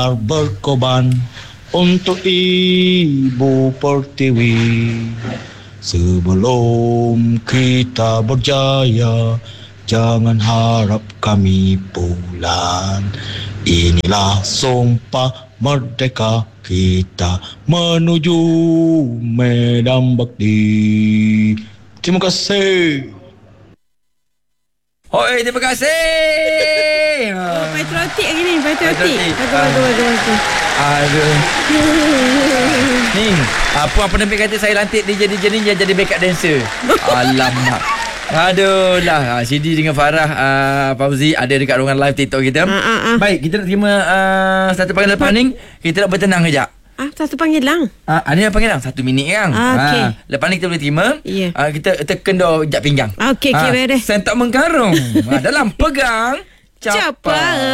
berkorban untuk Ibu Pertiwi. Sebelum kita berjaya, jangan harap kami pulang. Inilah sumpah merdeka kita menuju medan bakti. Terima kasih. Oi, terima kasih. Patriotik lagi ni, patriotik. Bagus. Aduh. Ni, apa Nabi kata saya lantik DJ ni jadi backup dancer. Alamak. Aduh lah, Sidi dengan Farah Fauzi ada dekat ruangan live TikTok kita. Baik, kita nak terima satu panggilan lepas ni. Kita nak bertenang kejap. Satu panggilan. Ada yang panggil 1 minit kan. Okay. Lepas ni kita boleh terima. Yeah. Kita tekan dah jap pinggang. Okey, beres. Sentak mengkarung. Dalam pegang Capa.